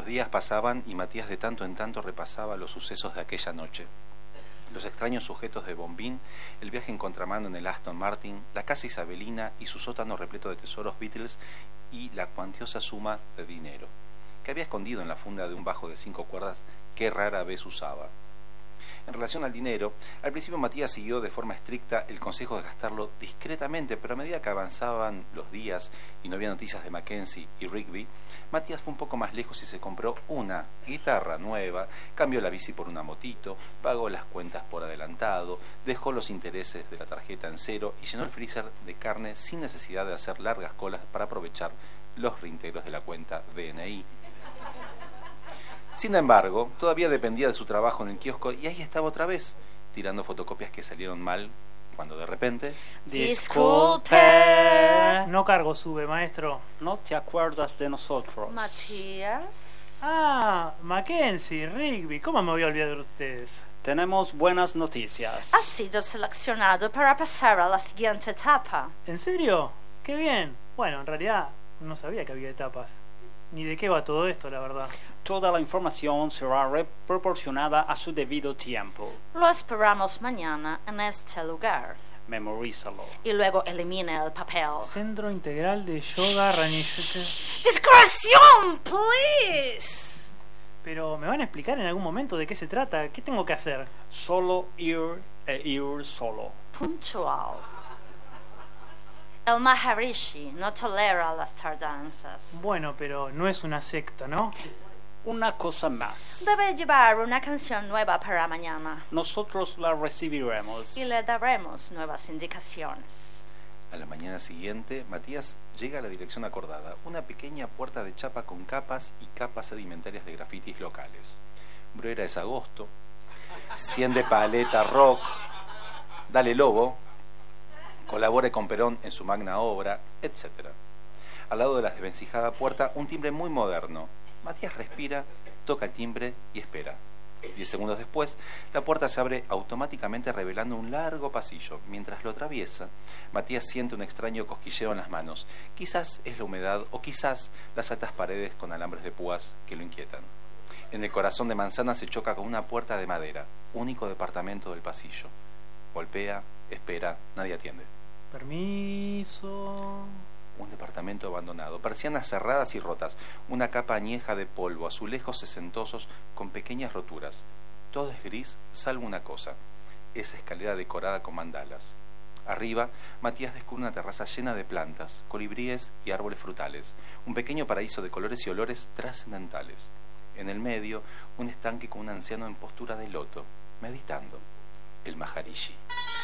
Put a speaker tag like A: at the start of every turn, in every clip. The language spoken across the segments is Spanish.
A: Los días pasaban y Matías de tanto en tanto repasaba los sucesos de aquella noche. Los extraños sujetos de Bombín, el viaje en contramano en el Aston Martin, la casa isabelina y su sótano repleto de tesoros Beatles y la cuantiosa suma de dinero que había escondido en la funda de un bajo de 5 cuerdas que rara vez usaba. En relación al dinero, al principio Matías siguió de forma estricta el consejo de gastarlo discretamente, pero a medida que avanzaban los días y no había noticias de Mackenzie y Rigby, Matías fue un poco más lejos y se compró una guitarra nueva, cambió la bici por una motito, pagó las cuentas por adelantado, dejó los intereses de la tarjeta en cero y llenó el freezer de carne sin necesidad de hacer largas colas para aprovechar los reintegros de la cuenta DNI. Sin embargo, todavía dependía de su trabajo en el kiosco y ahí estaba otra vez, tirando fotocopias que salieron mal, cuando de repente...
B: ¡Disculpe!
C: No cargo sube, maestro.
B: ¿No te acuerdas de nosotros?
D: Matías.
C: Ah, Mackenzie, Rigby, ¿cómo me voy a olvidar de ustedes?
B: Tenemos buenas noticias.
D: Has sido seleccionado para pasar a la siguiente etapa.
C: ¿En serio? ¡Qué bien! Bueno, en realidad no sabía que había etapas. Ni de qué va todo esto, la verdad.
B: Toda la información será proporcionada a su debido tiempo.
D: Lo esperamos mañana en este lugar.
B: Memorízalo.
D: Y luego elimine el papel.
C: Centro Integral de Yoga Ranishete.
D: ¡Discreción, please!
C: Pero, ¿me van a explicar en algún momento de qué se trata? ¿Qué tengo que hacer?
B: Solo ir e ir solo.
D: Puntual. El Maharishi no tolera las tardanzas.
C: Bueno, pero no es una secta, ¿no?
B: Una cosa más.
D: Debe llevar una canción nueva para mañana.
B: Nosotros la recibiremos.
D: Y le daremos nuevas indicaciones.
A: A la mañana siguiente, Matías llega a la dirección acordada, una pequeña puerta de chapa con capas y capas sedimentarias de grafitis locales. Bruera es agosto, 100 de paleta rock, Dale Lobo, colabore con Perón en su magna obra, etc. Al lado de la desvencijada puerta, un timbre muy moderno. Matías respira, toca el timbre y espera. 10 segundos después, la puerta se abre automáticamente revelando un largo pasillo. Mientras lo atraviesa, Matías siente un extraño cosquilleo en las manos. Quizás es la humedad o quizás las altas paredes con alambres de púas que lo inquietan. En el corazón de manzana se choca con una puerta de madera, único departamento del pasillo. Golpea, espera, nadie atiende.
C: Permiso.
A: Un departamento abandonado, persianas cerradas y rotas, una capa añeja de polvo, azulejos sesentosos con pequeñas roturas. Todo es gris, salvo una cosa, esa escalera decorada con mandalas. Arriba, Matías descubre una terraza llena de plantas, colibríes y árboles frutales, un pequeño paraíso de colores y olores trascendentales. En el medio, un estanque con un anciano en postura de loto, meditando, el Maharishi.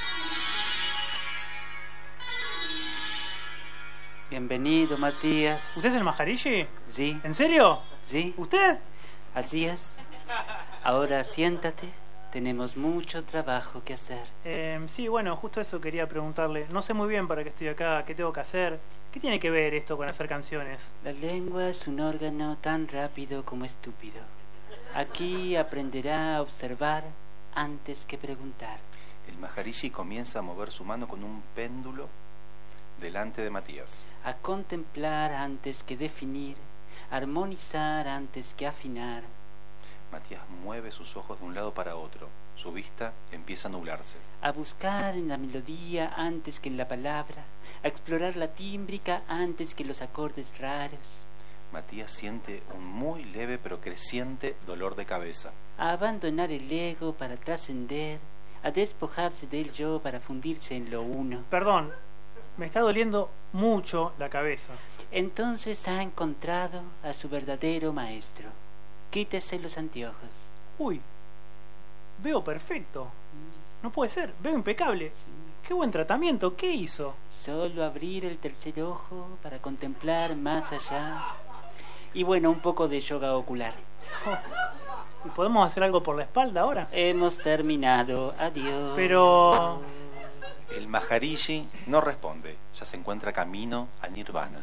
E: Bienvenido, Matías.
C: ¿Usted es el Maharishi?
E: Sí.
C: ¿En serio?
E: Sí.
C: ¿Usted?
E: Así es. Ahora siéntate. Tenemos mucho trabajo que hacer.
C: Sí, bueno, justo eso quería preguntarle. No sé muy bien para qué estoy acá, qué tengo que hacer. ¿Qué tiene que ver esto con hacer canciones?
E: La lengua es un órgano tan rápido como estúpido. Aquí aprenderá a observar antes que preguntar.
A: El Maharishi comienza a mover su mano con un péndulo delante de Matías.
E: A contemplar antes que definir, armonizar antes que afinar.
A: Matías mueve sus ojos de un lado para otro. Su vista empieza a nublarse.
E: A buscar en la melodía antes que en la palabra, a explorar la tímbrica antes que los acordes raros.
A: Matías siente un muy leve pero creciente dolor de cabeza.
E: A abandonar el ego para trascender, a despojarse del yo para fundirse en lo uno.
C: Perdón, me está doliendo mucho la cabeza.
E: Entonces ha encontrado a su verdadero maestro. Quítese los anteojos.
C: Uy, veo perfecto. No puede ser, veo impecable. Qué buen tratamiento, ¿qué hizo?
E: Solo abrir el tercer ojo para contemplar más allá. Y bueno, un poco de yoga ocular.
C: ¿Y podemos hacer algo por la espalda ahora?
E: Hemos terminado, adiós.
C: Pero...
A: El Maharishi no responde, ya se encuentra camino a Nirvana.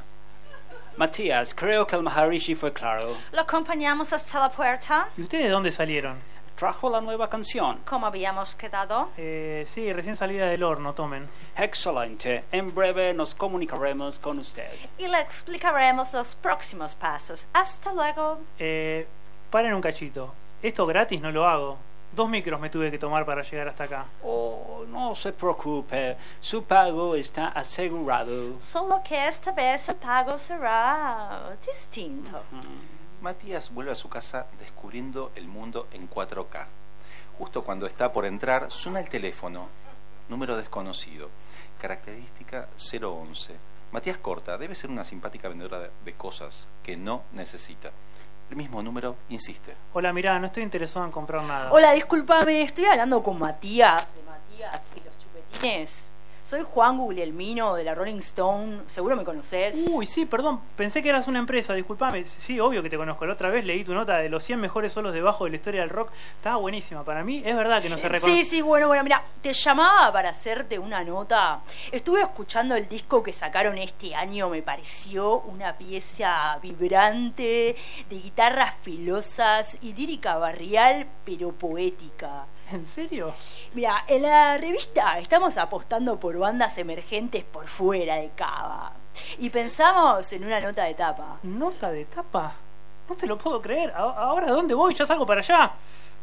B: Matías, creo que el Maharishi fue claro.
D: ¿Lo acompañamos hasta la puerta?
C: ¿Y ustedes de dónde salieron?
B: trajo la nueva canción.
D: ¿Cómo habíamos quedado?
C: Sí, recién salida del horno, tomen.
B: Excelente. En breve nos comunicaremos con usted.
D: Y le explicaremos los próximos pasos. Hasta luego.
C: Paren un cachito. Esto gratis no lo hago. 2 micros me tuve que tomar para llegar hasta acá.
B: Oh, no se preocupe. Su pago está asegurado.
D: Solo que esta vez el pago será distinto.
A: Matías vuelve a su casa descubriendo el mundo en 4K. Justo cuando está por entrar, suena el teléfono. Número desconocido. Característica 011. Matías corta. Debe ser una simpática vendedora de cosas que no necesita. El mismo número insiste.
C: Hola, mirá, no estoy interesado en comprar nada.
D: Hola, discúlpame, estoy hablando con Matías, de Matías y los chupetines. Soy Juan Guglielmino de la Rolling Stone, seguro me conoces.
C: Uy, sí, perdón, pensé que eras una empresa, discúlpame. Sí, obvio que te conozco. La otra vez leí tu nota de los 100 mejores solos de bajo de la historia del rock. Estaba buenísima. Para mí es verdad que no se reconoce.
D: Sí, bueno, mira, te llamaba para hacerte una nota. Estuve escuchando el disco que sacaron este año, me pareció una pieza vibrante, de guitarras filosas y lírica barrial, pero poética.
C: ¿En serio?
D: Mira, en la revista estamos apostando por bandas emergentes por fuera de Cava. Y pensamos en una nota de tapa.
C: ¿Nota de tapa? No te lo puedo creer. ¿Ahora dónde voy? Ya salgo para allá.